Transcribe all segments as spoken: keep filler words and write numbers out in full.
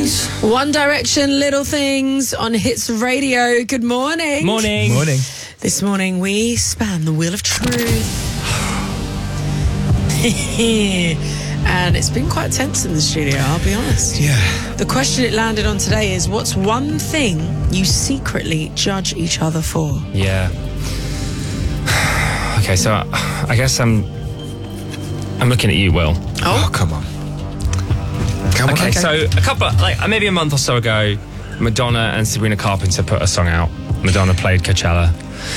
things. One Direction, Little Things on Hits Radio. Good morning. Morning. Morning. This morning we span the Wheel of Truth. And it's been quite tense in the studio, I'll be honest. Yeah. The question it landed on today is, what's one thing you secretly judge each other for? Yeah. Okay, so I guess I'm I'm looking at you, Will. Oh, come on. Come on. Okay, so a couple, like maybe a month or so ago, Madonna and Sabrina Carpenter put a song out. Madonna played Coachella.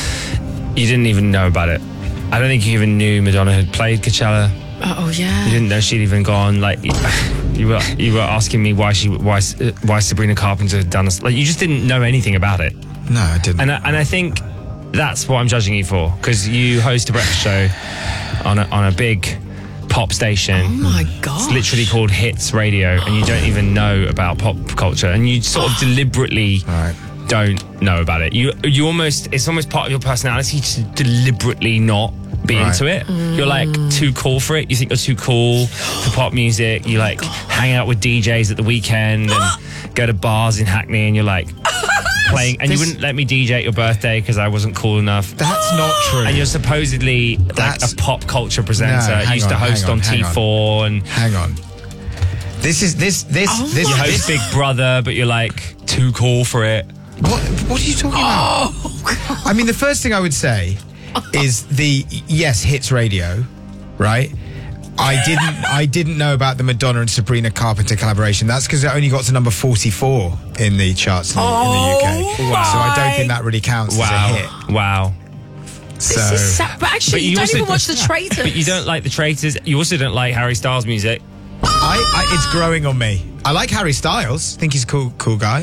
You didn't even know about it. I don't think you even knew Madonna had played Coachella. Oh yeah. You didn't know she'd even gone. Like you were, you were asking me why she, why, why Sabrina Carpenter had done this. Like you just didn't know anything about it. No, I didn't. And I, and I think that's what I'm judging you for, because you host a breakfast show on a, on a big pop station. Oh my God. It's literally called Hits Radio, and you don't even know about pop culture, and you sort of deliberately Right. don't know about it. You you almost, it's almost part of your personality to deliberately not be Right. into it. You're like too cool for it. You think you're too cool for pop music. You like hang out with D Js at the weekend and go to bars in Hackney, and you're like playing, and This- you wouldn't let me D J at your birthday because I wasn't cool enough. That's not true. And you're supposedly like That's- a pop culture presenter. No, hang used to on, host hang on, on hang T four, and Hang on. This is this this Oh this. you my- host Big Brother, but you're like too cool for it. What what are you talking about? I mean, the first thing I would say is the yes, Hits Radio, right? I didn't I didn't know about the Madonna and Sabrina Carpenter collaboration. That's because it only got to number forty-four in the charts in, Oh in the U K. my So I don't think that really counts Wow, as a hit. wow. So This is sad. But actually, But you, you don't also- even watch The Traitors. But you don't like the Traitors. You also don't like Harry Styles' music. I, I it's growing on me. I like Harry Styles. Think he's a cool cool guy.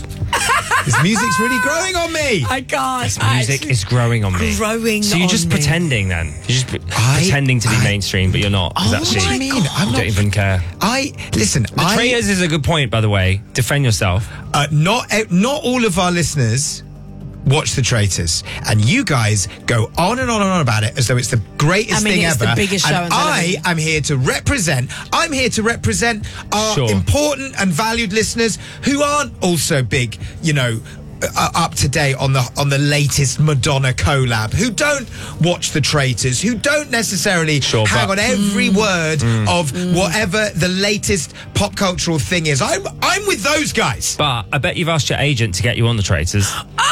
His music's really growing on me. I can't. This music actually- is growing on me. growing So you're on just me. pretending then. You're just pre- I- pretending to be I- mainstream, but you're not. 'cause Oh actually, my What do you mean? God. I'm you not don't even care. I listen. The I, Traitors is a good point, by the way. Defend yourself. Uh, not uh, not all of our listeners watch The Traitors, and you guys go on and on and on about it as though it's the greatest I mean, thing it's the ever. biggest show and on I television. am here to represent. I'm here to represent our Sure. important and valued listeners who aren't also big, you know. Uh, up to date on the on the latest Madonna collab, who don't watch The Traitors, who don't necessarily Sure, hang but- on every Mm. word of whatever the latest pop cultural thing is. I'm I'm with those guys. But I bet you've asked your agent to get you on the Traitors.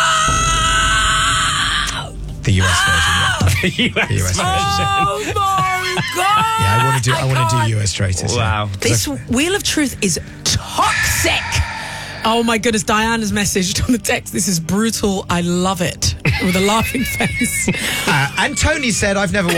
The U S version. Yeah. The U S The U S version. Oh my God. Yeah, I want to do. I, want to can't. do U S Traitors. yeah. Wow. This Wheel of Truth is toxic. Oh my goodness, Diana's messaged on the text. This is brutal. I love it. With a laughing face. Uh, and Tony said, "I've never."